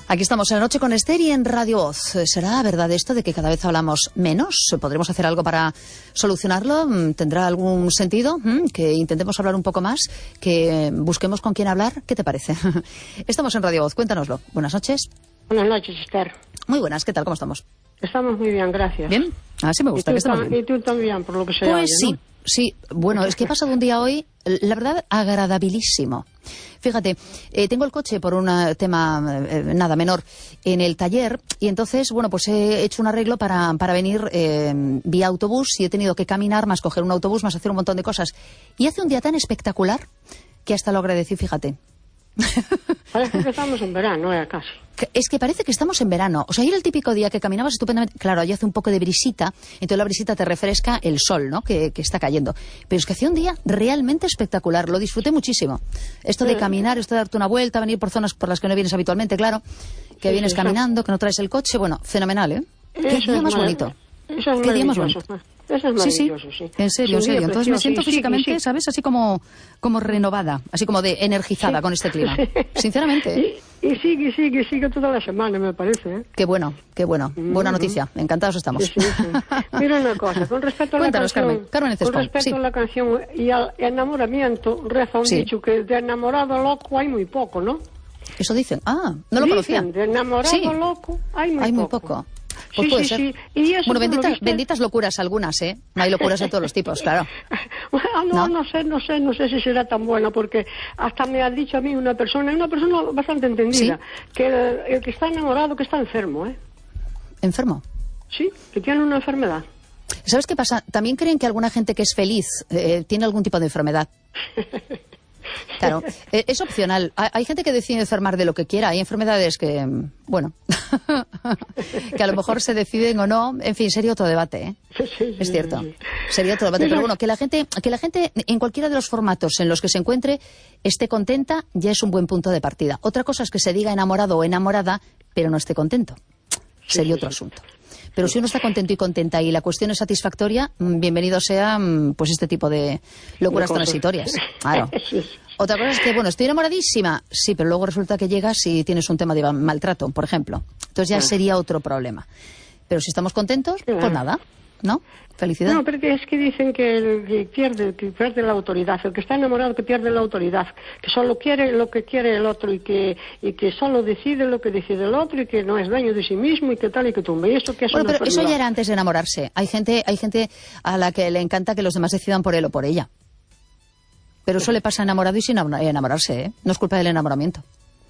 Aquí estamos en La Noche con Esther y en Radio Voz. ¿Será verdad esto de que cada vez hablamos menos? ¿Podremos hacer algo para solucionarlo? ¿Tendrá algún sentido? ¿Que intentemos hablar un poco más? ¿Que busquemos con quién hablar? ¿Qué te parece? Estamos en Radio Voz, cuéntanoslo. Buenas noches. Buenas noches, Esther. Muy buenas, ¿qué tal? ¿Cómo estamos? Estamos muy bien, gracias. ¿Bien? Así me gusta, que estamos bien. Y tú también, por lo que se Pues oye, sí, ¿no? sí. Bueno, es que he pasado un día hoy, la verdad, agradabilísimo. Fíjate, tengo el coche por un tema nada menor en el taller y entonces, bueno, pues he hecho un arreglo para venir vía autobús y he tenido que caminar más coger un autobús más hacer un montón de cosas. Y hace un día tan espectacular que hasta lo agradecí, fíjate. Parece que estamos en verano, casi. Es que parece que estamos en verano. O sea, era el típico día que caminabas estupendamente. Claro, allí hace un poco de brisita, entonces la brisita te refresca el sol, ¿no? Que está cayendo. Pero es que hacía un día realmente espectacular. Lo disfruté muchísimo. Esto de caminar, esto de darte una vuelta, venir por zonas por las que no vienes habitualmente, claro. Que vienes caminando, que no traes el coche. Bueno, fenomenal, ¿eh? Qué día más bonito. Eso es qué día más bonito. Eso es maravilloso, sí. En serio, en serio. Entonces me siento físicamente, ¿sabes? Así como renovada, así como de energizada con este clima. Sinceramente. Y sigue toda la semana, me parece, ¿eh? Qué bueno, qué bueno. Buena noticia. Encantados estamos. Sí. Mira una cosa, con respecto a la canción... Carmen con respecto a la canción y al enamoramiento, reza un dicho que de enamorado loco hay muy poco, ¿no? Eso dicen. Ah, no lo conocía. De enamorado loco hay muy poco. Pues puede ser. Sí. Y eso, bueno, benditas locuras algunas, ¿eh? No hay locuras de todos los tipos, claro. No sé si será tan buena, porque hasta me ha dicho a mí una persona bastante entendida, que el que está enamorado, que está enfermo, ¿eh? ¿Enfermo? Sí, que tiene una enfermedad. ¿Sabes qué pasa? También creen que alguna gente que es feliz tiene algún tipo de enfermedad. Claro, es opcional. Hay gente que decide enfermar de lo que quiera. Hay enfermedades que, bueno, que a lo mejor se deciden o no. En fin, sería otro debate, ¿eh? Sí. Es cierto. Sería otro debate. Pero bueno, que la gente en cualquiera de los formatos en los que se encuentre esté contenta ya es un buen punto de partida. Otra cosa es que se diga enamorado o enamorada, pero no esté contento. Sería otro asunto. Pero si uno está contento y contenta y la cuestión es satisfactoria, bienvenido sea pues este tipo de locuras transitorias. Claro. Otra cosa es que, bueno, estoy enamoradísima. Sí, pero luego resulta que llegas y tienes un tema de maltrato, por ejemplo. Entonces ya sería otro problema. Pero si estamos contentos, pues nada, ¿no? Felicidad. No, pero es que dicen que pierde la autoridad. El que está enamorado que pierde la autoridad. Que solo quiere lo que quiere el otro y que solo decide lo que decide el otro y que no es dueño de sí mismo y que tal y que tumbe. Y eso que es bueno, pero eso ya era antes de enamorarse. Hay gente a la que le encanta que los demás decidan por él o por ella. Pero eso le pasa enamorado y sin enamorarse, ¿eh? No es culpa del enamoramiento.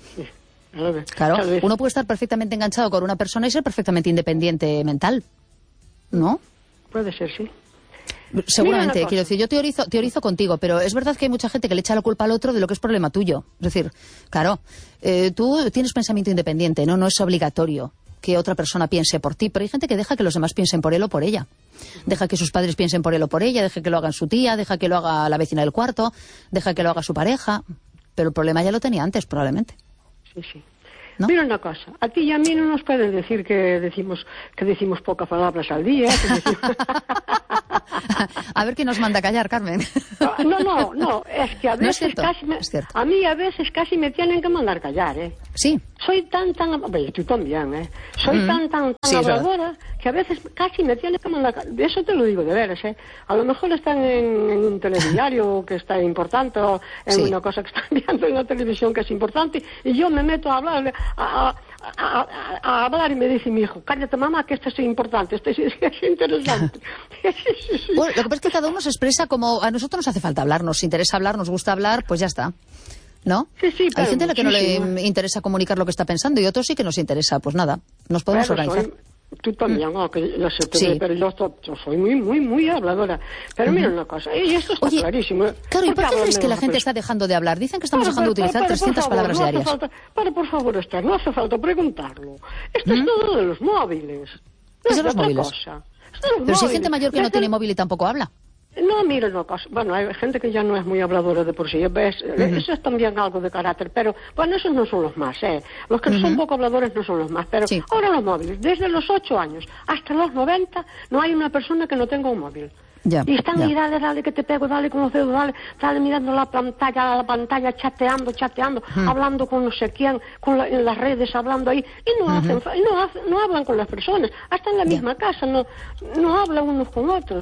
Claro, uno puede estar perfectamente enganchado con una persona y ser perfectamente independiente mental, ¿no? Puede ser, sí. Seguramente, quiero decir, yo teorizo contigo, pero es verdad que hay mucha gente que le echa la culpa al otro de lo que es problema tuyo. Es decir, claro, tú tienes pensamiento independiente, no es obligatorio que otra persona piense por ti, pero hay gente que deja que los demás piensen por él o por ella. Deja que sus padres piensen por él o por ella, deja que lo hagan su tía, deja que lo haga la vecina del cuarto, deja que lo haga su pareja, pero el problema ya lo tenía antes, probablemente. Sí. ¿No? Mira una cosa, a ti y a mí no nos pueden decir que decimos pocas palabras al día. A ver quién nos manda a callar, Carmen. No, es que a veces a mí a veces casi me tienen que mandar callar, ¿eh? Sí. Soy tan, y tú también, ¿eh? Soy tan habladora que a veces casi me tienen que mandar callar. Eso te lo digo de veras, ¿eh? A lo mejor están en un telediario que está importante o en una cosa que están viendo en la televisión que es importante y yo me meto a hablar a hablar y me dice mi hijo, cállate mamá que esto es importante, esto es interesante. Bueno, lo que pasa es que cada uno se expresa como a nosotros nos hace falta hablar, nos interesa hablar, nos gusta hablar, pues ya está, ¿no? Sí, hay gente a la que no le interesa comunicar lo que está pensando y otros sí que nos interesa, pues nada, nos podemos organizar. Tú también, que yo sé, pero yo soy muy habladora. Pero mira una cosa, y esto está clarísimo. Claro, ¿y por qué crees que la gente está dejando de hablar? Dicen que estamos dejando de utilizar 300 palabras diarias. Por favor, Esther, no hace falta preguntarlo. Esto es todo de los móviles. ¿Es de los móviles? Pero si hay gente mayor que no tiene móvil y tampoco habla. No, mira una cosa. Bueno, hay gente que ya no es muy habladora de por sí. ¿Ves? Eso es también algo de carácter. Pero, bueno, esos no son los más, ¿eh? Los que son poco habladores no son los más. Pero ahora los móviles, desde los 8 años hasta los 90, no hay una persona que no tenga un móvil. Y están ahí, dale que te pego, dale con los dedos, dale mirando la pantalla, chateando, hablando con no sé quién, en las redes, hablando ahí, y no hablan con las personas, hasta en la misma casa, no hablan unos con otros.